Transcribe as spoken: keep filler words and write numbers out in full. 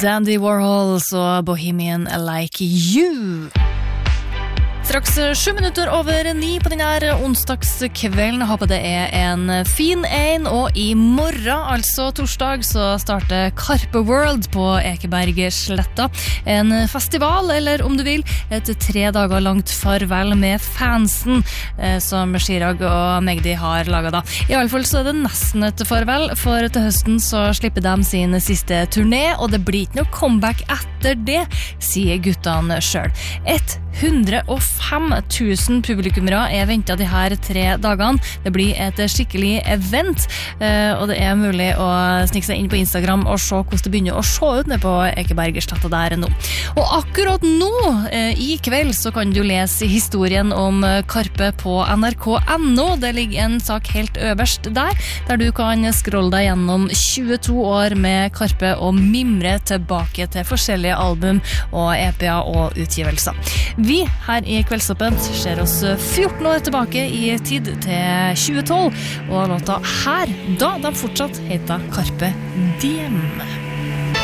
Dandy Warhol og Bohemian Like You. Straks sju minutter over ni på denne onsdagskvelden. Håper det er en fin en, og i morgen, altså torsdag, så starter Karpe World på Ekebergsletta. En festival, eller om du vil, et tre dager langt farvel med fansen, eh, som Chirag og Magdi har laget da. I alle fall så er det nesten et farvel, for til høsten så slipper de sin siste turné, og det blir ikke noe comeback etter det, sier guttene selv. hundre og fem tusen publikummere er ventet de her tre dagene. Det blir et skikkelig event, og det er mulig å snikke seg inn på Instagram og se hvordan det begynner å se ut nede på Ekebergsletta der nå. Og akkurat nå, i kveld, så kan du lese historien om Karpe på N R K punktum N O. Det ligger en sak helt øverst der, der du kan scrolle deg gjennom tjueto år med Karpe og mimre tilbake til forskjellige album og E P-er og utgivelser. Vi her i Kveldsåpent ser oss fjorten år tilbake i tid til tjue tolv, og låta her, da de fortsatt heter Carpe Diem.